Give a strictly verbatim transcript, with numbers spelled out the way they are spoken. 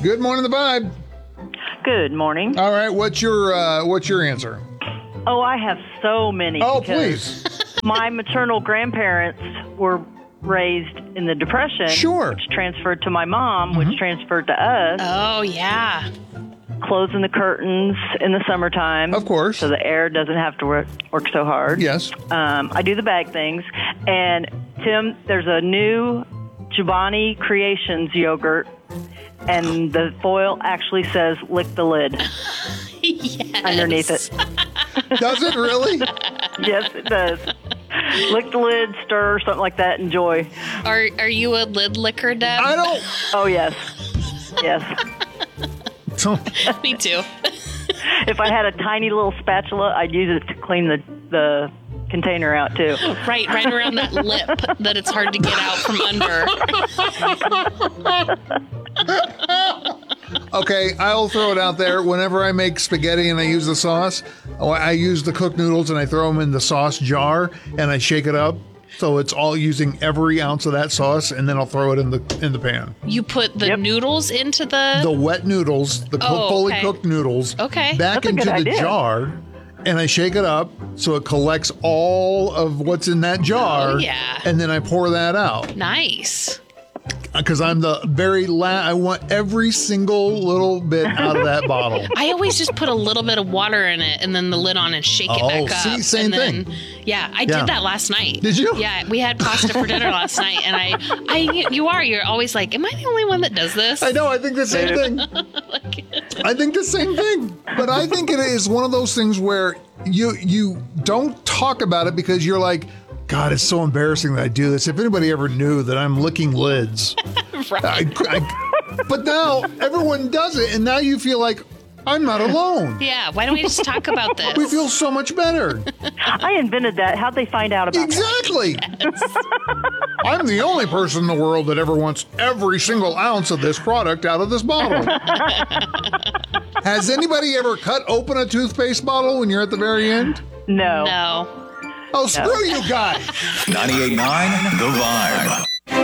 Good morning, the Vibe. Good morning. All right, what's your uh, what's your answer? Oh, I have so many. Oh, because please. My maternal grandparents were raised in the Depression. Sure. Which transferred to my mom, which transferred to us. Oh, yeah. Closing the curtains in the summertime. Of course. So the air doesn't have to work, work so hard. Yes. Um, I do the bag things. And, Tim, there's a new Chobani Creations yogurt, and the foil actually says lick the lid Yes. underneath it. Does it really? Yes, it does. Lick the lid, stir, something like that. Enjoy. Are Are you a lid licker, Deb? I don't. Oh, yes. Yes. Me too. If I had a tiny little spatula, I'd use it to clean the, the container out, too. Right, right around that lip that it's hard to get out from under. Okay, I'll throw it out there. Whenever I make spaghetti and I use the sauce, oh, I use the cooked noodles and I throw them in the sauce jar and I shake it up. So it's all using every ounce of that sauce, and then I'll throw it in the in the pan. You put the Yep. noodles into the... The wet noodles, the Oh, fully okay. cooked noodles, Okay. back That's a into good the idea. jar, and I shake it up so it collects all of what's in that jar. Oh, yeah. And then I pour that out. Nice. Because I'm the very last, I want every single little bit out of that bottle. I always just put a little bit of water in it and then the lid on and shake it Oh, back up. see, same and then, thing. Yeah, I Yeah. did that last night. Did you? Yeah, we had pasta for dinner last night, and I, I, you are, you're always like, am I the only one that does this? I know, I think the same thing. I think the same thing. But I think it is one of those things where you you don't talk about it because you're like, God, it's so embarrassing that I do this. If anybody ever knew that I'm licking lids. Right. I, I, but now everyone does it, and now you feel like I'm not alone. Yeah, why don't we just talk about this? We feel so much better. I invented that. How'd they find out about Exactly. I'm the only person in the world that ever wants every single ounce of this product out of this bottle. Has anybody ever cut open a toothpaste bottle when you're at the very end? that? No. No. Oh, screw you guys. ninety-eight point nine The Vibe.